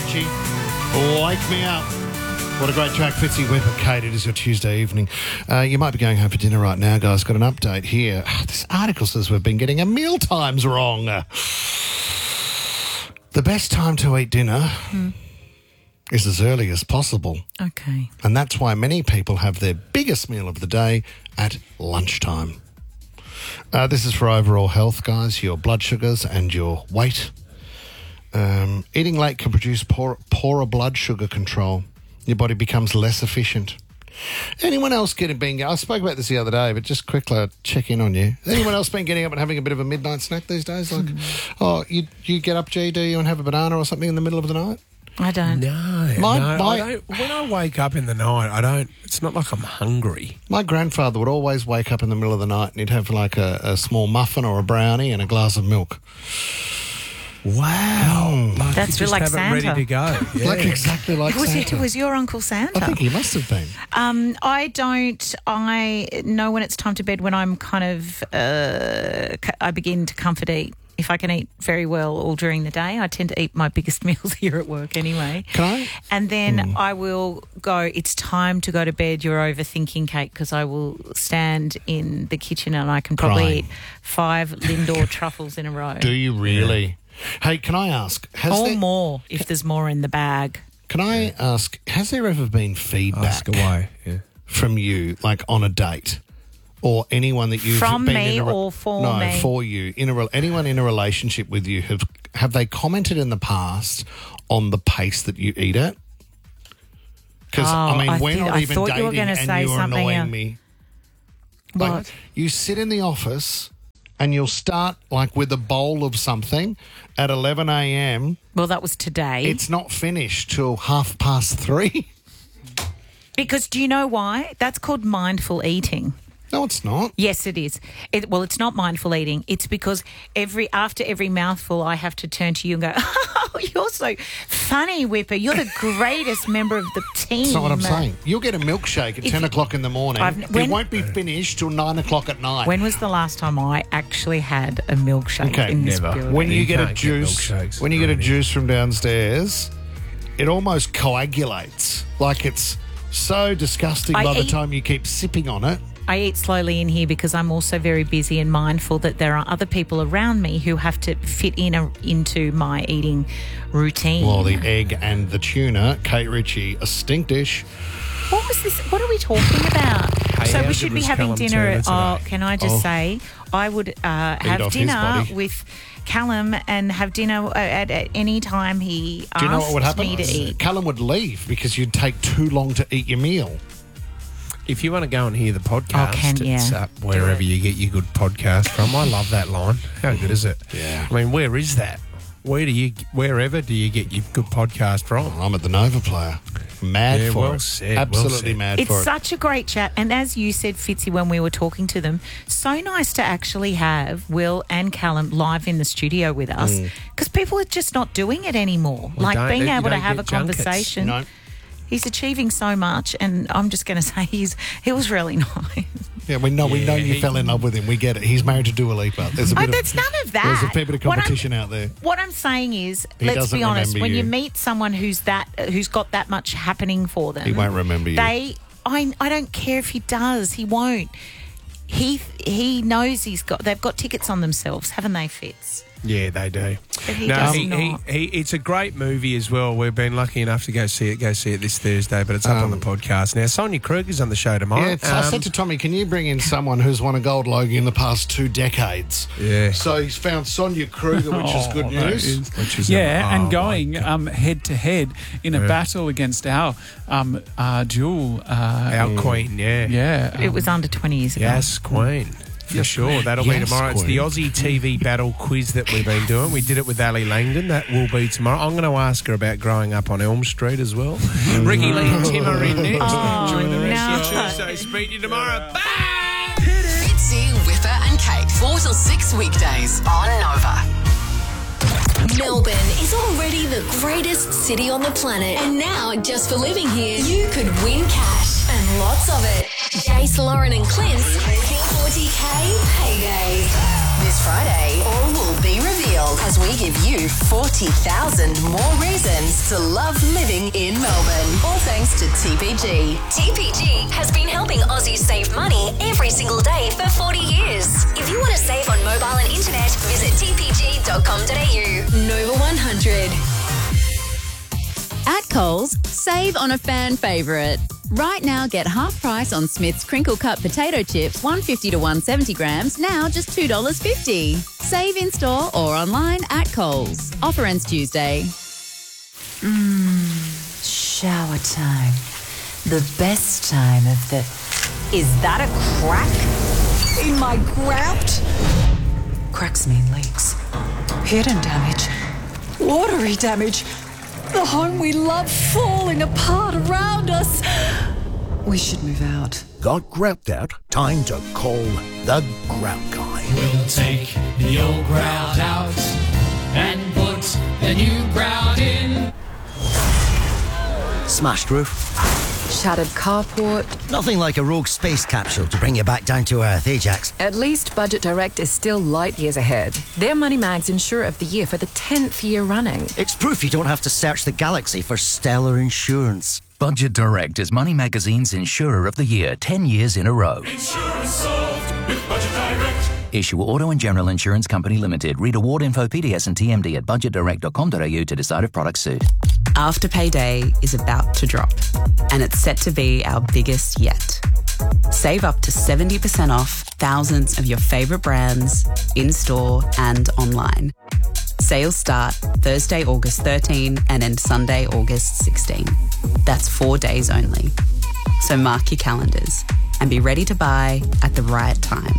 Richie. Wake me up. What a great track, Fitzy Whipper. Kate, it is your Tuesday evening. You might be going home for dinner right now, guys. Got an update here. This article says we've been getting our meal times wrong. The best time to eat dinner is as early as possible. Okay. And that's why many people have their biggest meal of the day at lunchtime. This is for overall health, guys, your blood sugars and your weight. Eating late can produce poorer blood sugar control. Your body becomes less efficient. Anyone else I spoke about this the other day, but just quickly check in on you. Anyone else been getting up and having a bit of a midnight snack these days? Like, you get up, G, do you, and have a banana or something in the middle of the night? I don't. No, I don't. When I wake up in the night, I don't. It's not like I'm hungry. My grandfather would always wake up in the middle of the night and he'd have like a small muffin or a brownie and a glass of milk. Wow. Like That's you just like have Santa. it ready to go. Yeah. Like exactly like Santa. Was your Uncle Santa? I think he must have been. I don't. I know when it's time to bed when I'm kind of, I begin to comfort eat. If I can eat very well all during the day, I tend to eat my biggest meals here at work anyway. Can I? And then I will go, it's time to go to bed. You're overthinking, Kate, because I will stand in the kitchen and I can probably Crying. eat 5 Lindor truffles in a row. Do you really? Yeah. Hey, can I ask? More if there's more in the bag. Can I ask, has there ever been feedback Ask away. Yeah. from you, like on a date? Or anyone that you've From been me in a or for no, me? for you. Anyone in a relationship with you, have they commented in the past on the pace that you eat at? Because, we're not even thought you were dating gonna and say you're something annoying else. me. What? Like, you sit in the office and you'll start like with a bowl of something at 11 a.m. Well, that was today. It's not finished till 3:30. Because do you know why? That's called mindful eating. No, it's not. Yes, it is. It's not mindful eating. It's because after every mouthful, I have to turn to you and go, "Oh, you're so funny, Whipper. You're the greatest member of the team." That's not what I'm saying. You'll get a milkshake at 10 o'clock in the morning. It won't be finished till 9 o'clock at night. When was the last time I actually had a milkshake in this never. building? When you get a can't get juice, milkshakes. when you get a juice from downstairs, it almost coagulates. Like it's so disgusting by the time you keep sipping on it. I eat slowly in here because I'm also very busy and mindful that there are other people around me who have to fit into my eating routine. Well, the egg and the tuna, Kate Ritchie, a stink dish. What was this? What are we talking about? Hey, So how we should good be was having Callum dinner. Turner today? Can I just say, I would have off his dinner body. with Callum and have dinner at any time he Do you know what would asked happen? me to eat. Callum would leave because you'd take too long to eat your meal. If you want to go and hear the podcast, it's yeah. up wherever you get your good podcast from. I love that line. How good is it? Yeah. I mean, where is that? Wherever do you get your good podcast from? I'm at the Nova Player. Mad Yeah, for well it. said, Absolutely well said. mad It's for it. such a great chat. And as you said, Fitzy, when we were talking to them, so nice to actually have Will and Callum live in the studio with us because people are just not doing it anymore. Well, like being you able to don't have a get junkets. conversation. No. He's achieving so much, and I'm just going to say he was really nice. Yeah, we know you fell in love with him. We get it. He's married to Dua Lipa. There's a bit That's none of that. There's a fair bit of competition out there. What I'm saying is, He let's doesn't be honest, remember when you. you meet someone who's got that much happening for them, He won't remember you. I don't care if he does. He won't. He knows they've got tickets on themselves, haven't they, Fitz? Yeah, they do. But he does not. It's a great movie as well. We've been lucky enough to go see it this Thursday, but it's up on the podcast now. Sonia Kruger's on the show tomorrow. Yeah, I said to Tommy, can you bring in someone who's won a gold Logie in the past 2 decades? Yeah. So he's found Sonia Kruger, which is good news. And going head to head in a battle against our dual. Our queen, yeah. Yeah. It was under 20 years ago. Yes, queen. For sure. That'll be Yes, tomorrow. It's the queen. Aussie TV battle quiz that we've been doing. We did it with Ali Langdon. That will be tomorrow. I'm going to ask her about growing up on Elm Street as well. Ricky Lee and Tim are in next. Enjoy the rest of your Tuesday. Speak to you tomorrow. Bye! Fitzy, Whipper and Kate, 4 till 6 weekdays on Nova. Melbourne is already the greatest city on the planet. And now, just for living here, you could win cash and lots of it. Jace, Lauren and Clint's P40K Paydays. This Friday, all will be revealed as we give you 40,000 more reasons to love living in Melbourne. All thanks to TPG. TPG has been helping Aussies save money every single day for 40 years. If you want to save on mobile and internet, visit tpg.com.au. Nova 100. At Coles, save on a fan favourite. Right now, get half price on Smith's crinkle cut potato chips, 150 to 170 grams, now just $2.50. Save in store or online at Coles. Offer ends Tuesday. Shower time. The best time of the... Is that a crack in my grout? Cracks mean leaks. Hidden damage. Watery damage. The home we love falling apart around us. We should move out. Got grout out? Time to call the Grout Guy. We'll take the old grout out and put the new grout in. Smashed roof. Shattered carport. Nothing like a rogue space capsule to bring you back down to earth, Ajax. At least Budget Direct is still light years ahead. They're Money Mag's Insurer of the Year for the 10th year running. It's proof you don't have to search the galaxy for stellar insurance. Budget Direct is Money Magazine's Insurer of the Year 10 years in a row. Insurance solved with Budget Direct. Issue Auto and General Insurance Company Limited. Read award info, PDS and TMD at budgetdirect.com.au to decide if products suit. Afterpay Day is about to drop, and it's set to be our biggest yet. Save up to 70% off thousands of your favourite brands in-store and online. Sales start Thursday, August 13 and end Sunday, August 16. That's 4 days only. So mark your calendars and be ready to buy at the right time.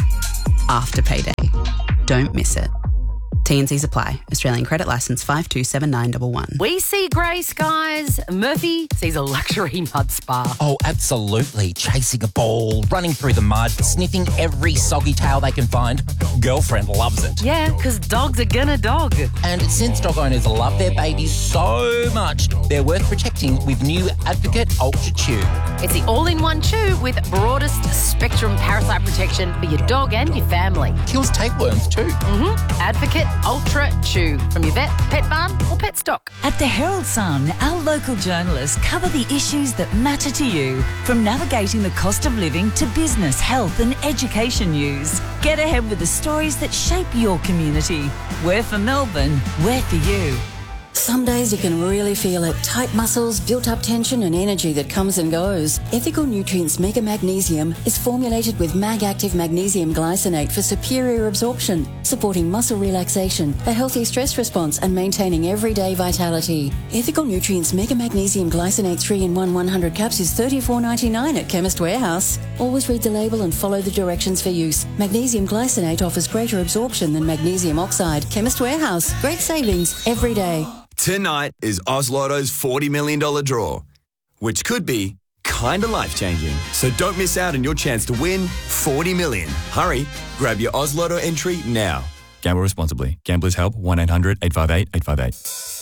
Afterpay Day. Don't miss it. T&Cs apply. Australian credit licence 527911. We see grey skies. Murphy sees a luxury mud spa. Oh, absolutely. Chasing a ball, running through the mud, sniffing every soggy tail they can find. Girlfriend loves it. Yeah, because dogs are gonna dog. And since dog owners love their babies so much, they're worth protecting with new Advocate Ultra Chew. It's the all-in-one chew with broadest spectrum parasite protection for your dog and your family. Kills tapeworms too. Advocate Ultra Chew from your vet, pet barn or pet stock. At the Herald Sun, our local journalists cover the issues that matter to you, from navigating the cost of living to business, health and education news. Get ahead with the stories that shape your community. We're for Melbourne, we're for you. Some days you can really feel it. Tight muscles, built-up tension and energy that comes and goes. Ethical Nutrients Mega Magnesium is formulated with Mag-Active Magnesium Glycinate for superior absorption, supporting muscle relaxation, a healthy stress response and maintaining everyday vitality. Ethical Nutrients Mega Magnesium Glycinate 3-in-1 100 caps is $34.99 at Chemist Warehouse. Always read the label and follow the directions for use. Magnesium Glycinate offers greater absorption than magnesium oxide. Chemist Warehouse. Great savings every day. Tonight is Oz Lotto's $40 million draw, which could be kinda life-changing. So don't miss out on your chance to win $40 million. Hurry, grab your Oz Lotto entry now. Gamble responsibly. Gamblers Help 1-800-858-858.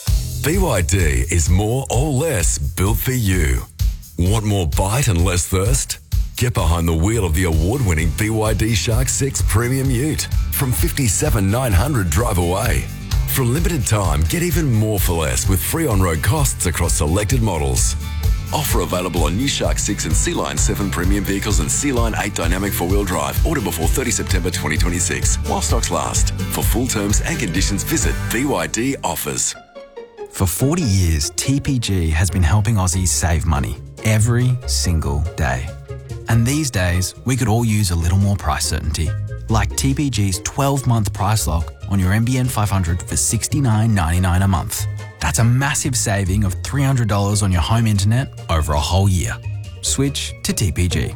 BYD is more or less built for you. Want more bite and less thirst? Get behind the wheel of the award-winning BYD Shark 6 Premium Ute from $57,900 drive away. For a limited time, get even more for less with free on-road costs across selected models. Offer available on new Shark 6 and Sea Line 7 premium vehicles and Sea Line 8 dynamic four-wheel drive. Order before 30 September 2026 while stocks last. For full terms and conditions, visit BYD Offers. For 40 years, TPG has been helping Aussies save money every single day. And these days, we could all use a little more price certainty. Like TPG's 12-month price lock on your NBN 500 for $69.99 a month. That's a massive saving of $300 on your home internet over a whole year. Switch to TPG.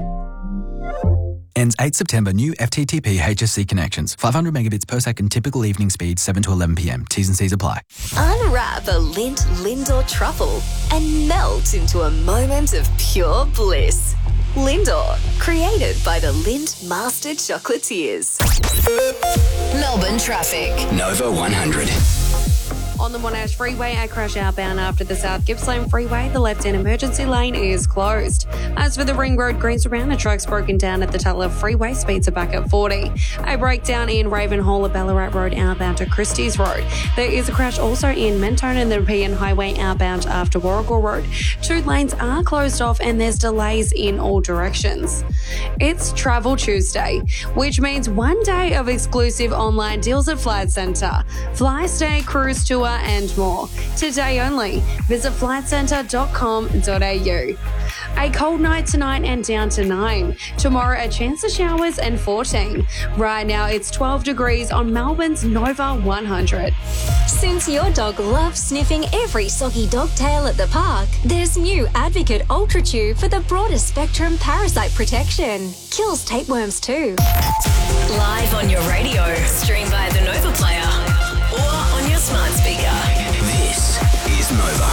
Ends 8 September. New FTTP HSC connections. 500 megabits per second. Typical evening speed 7 to 11 p.m. T's and C's apply. Unwrap a Lindt Lindor truffle and melt into a moment of pure bliss. Lindor, created by the Lindt Master Chocolatiers. Melbourne traffic. Nova 100. On the Monash Freeway, a crash outbound after the South Gippsland Freeway. The left-hand emergency lane is closed. As for the Ring Road Greens around, a truck's broken down at the Tutler Freeway. Speeds are back at 40. A breakdown in Ravenhall at Ballarat Road outbound to Christie's Road. There is a crash also in Mentone and the Nepean Highway outbound after Warrigal Road. 2 lanes are closed off and there's delays in all directions. It's Travel Tuesday, which means one day of exclusive online deals at Flight Centre. Fly, stay, cruise, tour and more. Today only. Visit flightcentre.com.au. A cold night tonight and down to 9. Tomorrow a chance of showers and 14. Right now it's 12 degrees on Melbourne's Nova 100. Since your dog loves sniffing every soggy dog tail at the park, there's new Advocate Ultra Chew for the broadest spectrum parasite protection. Kills tapeworms too. Live on your radio, stream via the Nova Player, or on your smart speaker. This is Nova.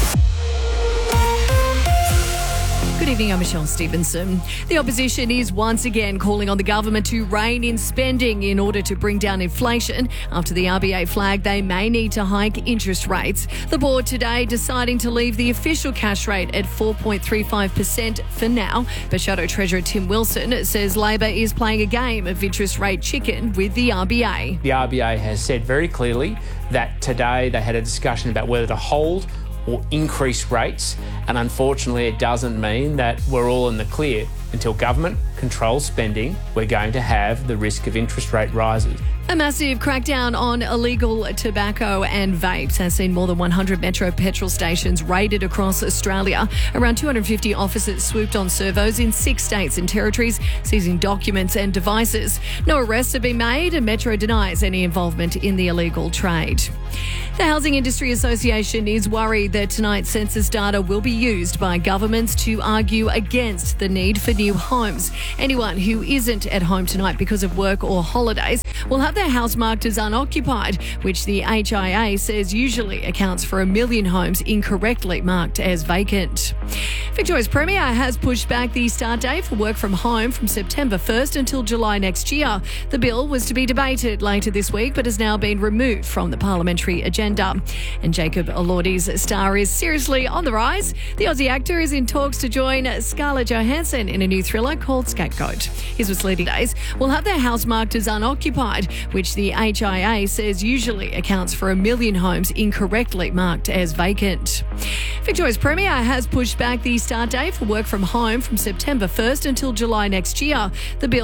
Good evening, I'm Michelle Stevenson. The opposition is once again calling on the government to rein in spending in order to bring down inflation. After the RBA flagged they may need to hike interest rates. The board today deciding to leave the official cash rate at 4.35% for now. But Shadow Treasurer Tim Wilson says Labor is playing a game of interest rate chicken with the RBA. The RBA has said very clearly that today they had a discussion about whether to hold or increase rates, and unfortunately it doesn't mean that we're all in the clear. Until government controls spending, we're going to have the risk of interest rate rises. A massive crackdown on illegal tobacco and vapes has seen more than 100 Metro petrol stations raided across Australia. Around 250 officers swooped on servos in 6 states and territories, seizing documents and devices. No arrests have been made, and Metro denies any involvement in the illegal trade. The Housing Industry Association is worried that tonight's census data will be used by governments to argue against the need for new homes. Anyone who isn't at home tonight because of work or holidays will have their house marked as unoccupied, which the HIA says usually accounts for 1 million homes incorrectly marked as vacant. Victoria's Premier has pushed back the start date for work from home from September 1st until July next year. The bill was to be debated later this week but has now been removed from the parliamentary agenda. And Jacob Elordi's star is seriously on the rise. The Aussie actor is in talks to join Scarlett Johansson in a new thriller called Scapegoat. His was leading days will have their house marked as unoccupied, which the HIA says usually accounts for 1 million homes incorrectly marked as vacant. Victoria's Premier has pushed back the start date for work from home from September 1st until July next year. The bill